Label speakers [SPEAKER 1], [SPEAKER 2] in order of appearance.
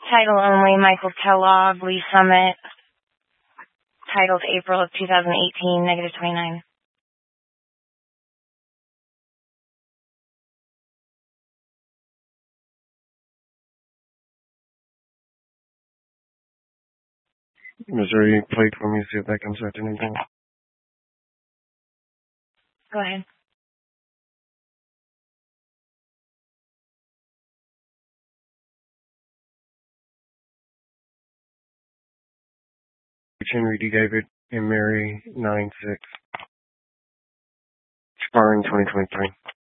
[SPEAKER 1] Title only, Michael Kellogg, Lee Summit. Titled April of 2018, -29.
[SPEAKER 2] Missouri plate for me, see if that comes out to anything.
[SPEAKER 1] Go ahead.
[SPEAKER 2] Henry D. David and Mary 9-6. Expiring 2023.